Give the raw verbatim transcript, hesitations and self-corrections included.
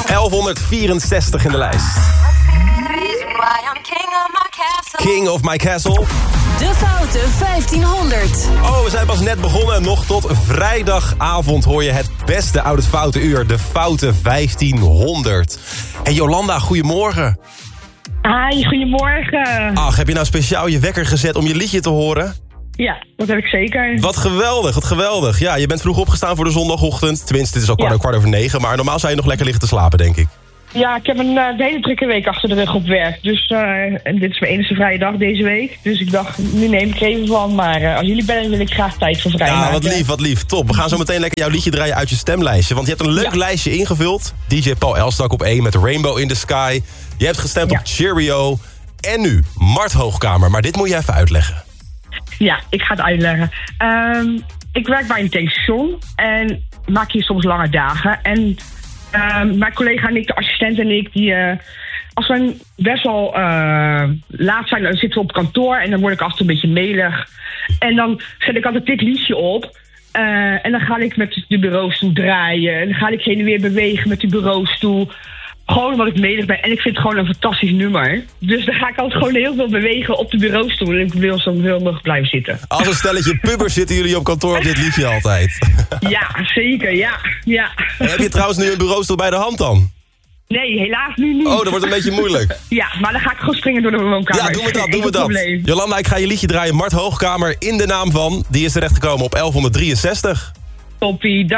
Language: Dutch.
elfhonderdvierenzestig in de lijst. King of my castle. De Foute vijftienhonderd. Oh, we zijn pas net begonnen en nog tot vrijdagavond hoor je het beste uit het Foute Uur. De Foute vijftienhonderd. Hey Jolanda, goedemorgen. Hi, goedemorgen. Ach, heb je nou speciaal je wekker gezet om je liedje te horen? Ja, dat heb ik zeker. Wat geweldig, wat geweldig. Ja, je bent vroeg opgestaan voor de zondagochtend. Tenminste, het is al kwart, Ja. kwart over negen. Maar normaal zou je nog lekker liggen te slapen, denk ik. Ja, ik heb een uh, hele drukke week achter de rug op werk. Dus uh, en dit is mijn enige vrije dag deze week. Dus ik dacht, nu neem ik er even van. Maar uh, als jullie bellen, wil ik graag tijd voor vrij Ja, maken. wat lief, wat lief. Top. We gaan zo meteen lekker jouw liedje draaien uit je stemlijstje. Want je hebt een leuk Ja. lijstje ingevuld. D J Paul Elstak op één met Rainbow in the Sky. Je hebt gestemd Ja. op Cheerio. En nu, Mart Hoogkamer. Maar dit moet je even uitleggen. Ja, ik ga het uitleggen. Um, ik werk bij een tankstation en maak hier soms lange dagen. En um, mijn collega en ik, de assistent en ik, die, uh, als we best wel uh, laat zijn, dan zitten we op kantoor en dan word ik af en toe een beetje melig. En dan zet ik altijd dit liedje op. Uh, en dan ga ik met de bureaustoel draaien. En dan ga ik heen en weer bewegen met die bureaustoel. Gewoon omdat ik medig ben. En ik vind het gewoon een fantastisch nummer. Dus dan ga ik altijd gewoon heel veel bewegen op de bureaustoel. En ik wil zo veel nog blijven zitten. Als een stelletje pubers zitten jullie op kantoor op dit liedje altijd. Ja, zeker. Ja, ja. En heb je trouwens nu een bureaustoel bij de hand dan? Nee, helaas nu niet. Oh, dat wordt een beetje moeilijk. Ja, maar dan ga ik gewoon springen door de woonkamer. Ja, doen we dat, doen we Geen dat. probleem. Jolanda, ik ga je liedje draaien. Mart Hoogkamer in de naam van. Die is terechtgekomen op elfhonderddrieënzestig. Toppie,